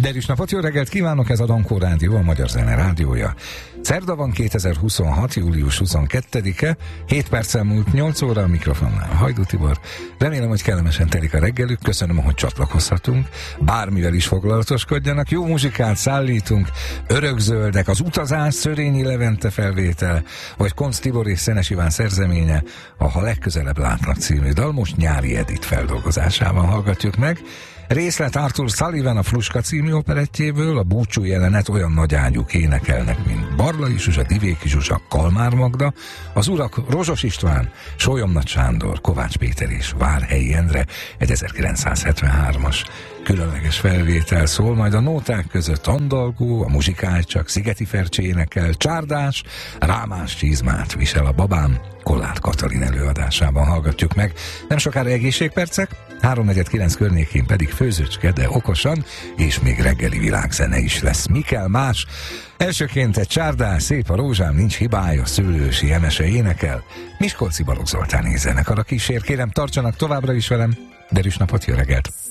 Derűs napot, jó reggelt kívánok, ez a Dankó Rádió, a Magyar Zene rádiója. Szerda van, 2026. július 22-e, 7 perccel múlt 8 óra, a mikrofonnál Hajdú Tibor. Remélem, hogy kellemesen telik a reggelük, köszönöm, hogy csatlakozhatunk, bármivel is foglalatoskodjanak, jó muzsikát szállítunk, Örökzöldek, az Utazás, Szörényi Levente felvétel, vagy Koncz Tibor és Szenes Iván szerzeménye, a Ha legközelebb látlak című dal, most Nyári Edit feldolgozásában hallgatjuk meg. Részlet Arthur Sullivan a Fluska című operettjéből, a búcsú jelenet olyan nagyágyúk énekelnek, mint Barlai Zsuzsa, Divéki Zsuzsa, Kalmár Magda, az urak Rozsos István, Sólyom-Nagy Sándor, Kovács Péter és Várhelyi Endre, egy 1973-as különleges felvétel szól, majd a nóták között Andalgó, a Muzsikálycsak, Szigeti Fercsé énekel, Csárdás, Rámás csizmát visel a babám, Kollát Katalin előadásában hallgatjuk meg. Nem sokára egészségpercek, 3:49 környékén pedig főzőcske, de okosan, és még reggeli világzene is lesz. Mi kell más? Elsőként egy Csárdás, Szép a rózsám, nincs hibája, Szőlősi Emese énekel, Miskolci Balogh Zoltán zenekar a kísér. Kérem, tartsanak továbbra is velem, Derűs napot, jó reggelt!